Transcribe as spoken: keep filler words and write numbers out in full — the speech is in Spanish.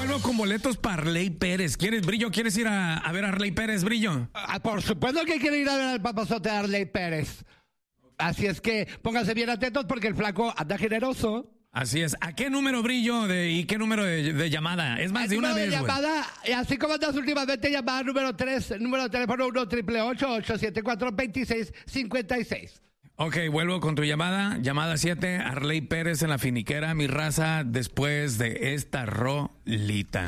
vuelvo con boletos para Arley Pérez. ¿Quieres, Brillo? ¿Quieres ir a, a ver a Arley Pérez, Brillo? Ah, por supuesto que quiero ir a ver al papazote de Arley Pérez. Así es que pónganse bien atentos porque el flaco anda generoso. Así es. ¿A qué número, Brillo, de, y qué número de, de llamada? Es más, El de una número vez, de güey. llamada, y así como andas últimamente, llamada número tres, número de teléfono uno, ocho ocho ocho, siete cuatro dos seis, cinco seis. Ok, vuelvo con tu llamada. Llamada siete, Arley Pérez en la finiquera, mi raza, después de esta rolita.